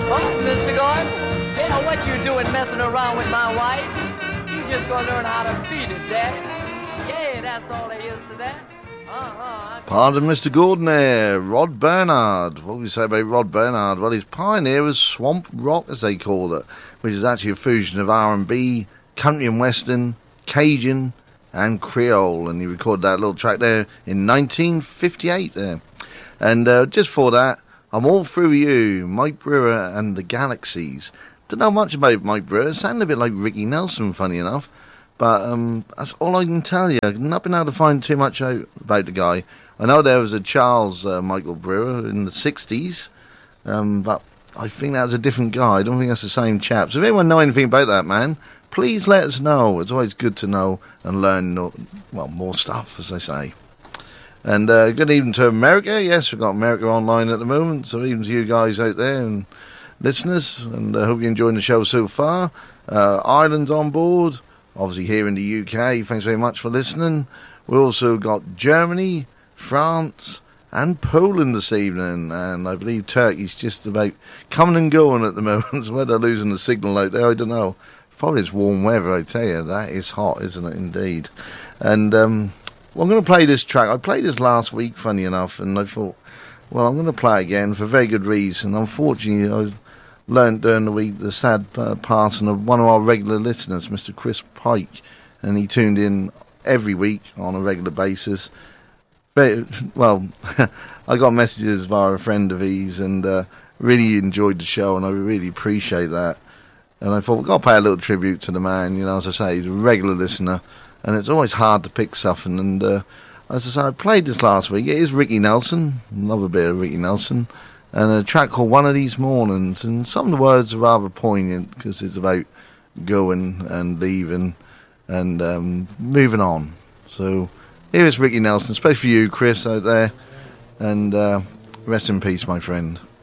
Oh, Mr. Gordon, yeah, what you doing messing around with my wife? You just gonna learn how to beat it, Daddy. Yeah, that's all there is to that. Pardon Mr. Gordon there, Rod Bernard. What do we say about Rod Bernard? Well, his pioneer was swamp rock, as they call it, which is actually a fusion of R&B, country and western, Cajun and Creole, and he recorded that little track there in 1958 there. And just for that, I'm All Through You, Mike Brewer and the Galaxies. Don't know much about Mike Brewer. Sounded a bit like Ricky Nelson, funny enough. But that's all I can tell you. I've not been able to find too much out about the guy. I know there was a Charles Michael Brewer in the 60s, but I think that was a different guy. I don't think that's the same chap. So if anyone know anything about that man, please let us know. It's always good to know and learn, more stuff, as they say. And good evening to America. Yes, we've got America online at the moment, so even to you guys out there and listeners, and I hope you're enjoying the show so far. Ireland's on board, obviously here in the UK. Thanks very much for listening. We also got Germany, France, and Poland this evening, and I believe Turkey's just about coming and going at the moment. So whether they're losing the signal out there, I don't know. Probably it's warm weather, I tell you. That is hot, isn't it, indeed? And well, I'm going to play this track. I played this last week, funny enough, and I thought, well, I'm going to play it again for very good reason. Unfortunately, I learned during the week the sad passing of one of our regular listeners, Mr. Chris Pike, and he tuned in every week on a regular basis. Well, I got messages via a friend of his, and really enjoyed the show, and I really appreciate that. And I thought, we've got to pay a little tribute to the man. You know, as I say, he's a regular listener, and it's always hard to pick something. And as I say, I played this last week. It is Ricky Nelson. Love a bit of Ricky Nelson. And a track called One of These Mornings. And some of the words are rather poignant because it's about going and leaving and moving on. So here is Ricky Nelson, especially for you, Chris, out there. And rest in peace, my friend.